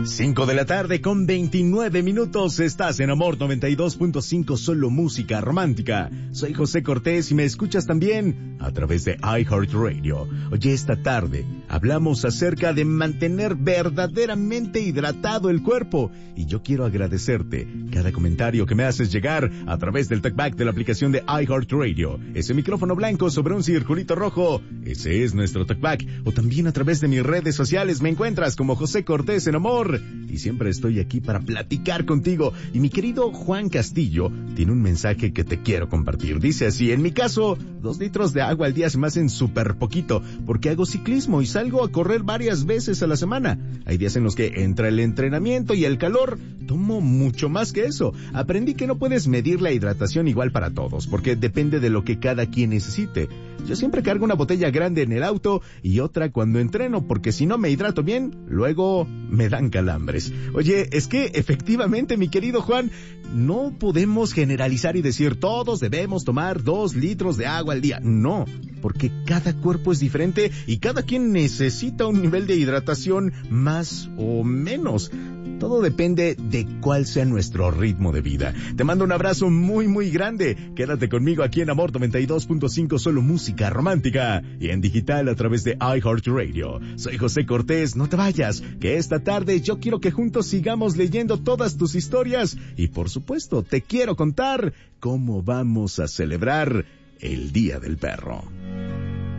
5 de la tarde con 29 minutos. Estás en Amor 92.5, solo música romántica. Soy José Cortés y me escuchas también a través de iHeartRadio. Oye, esta tarde hablamos acerca de mantener verdaderamente hidratado el cuerpo. Y yo quiero agradecerte cada comentario que me haces llegar a través del talkback de la aplicación de iHeartRadio. Ese micrófono blanco sobre un circulito rojo, ese es nuestro talkback. O también a través de mis redes sociales me encuentras como José Cortés en Amor. Y siempre estoy aquí para platicar contigo. Y mi querido Juan Castillo tiene un mensaje que te quiero compartir. Dice así: en mi caso, 2 litros de agua al día se me hacen súper poquito, porque hago ciclismo y salgo a correr varias veces a la semana. Hay días en los que entra el entrenamiento y el calor, tomo mucho más que eso. Aprendí que no puedes medir la hidratación igual para todos, porque depende de lo que cada quien necesite. Yo siempre cargo una botella grande en el auto y otra cuando entreno, porque si no me hidrato bien, luego me dan calambres. Oye, es que efectivamente, mi querido Juan, no podemos generalizar y decir todos debemos tomar 2 litros de agua al día. No, porque cada cuerpo es diferente y cada quien necesita un nivel de hidratación más o menos. Todo depende de cuál sea nuestro ritmo de vida. Te mando un abrazo muy, muy grande. Quédate conmigo aquí en Amor 92.5, solo música romántica. Y en digital a través de iHeartRadio. Soy José Cortés, no te vayas, que esta tarde yo quiero que juntos sigamos leyendo todas tus historias. Y por supuesto, te quiero contar cómo vamos a celebrar el Día del Perro.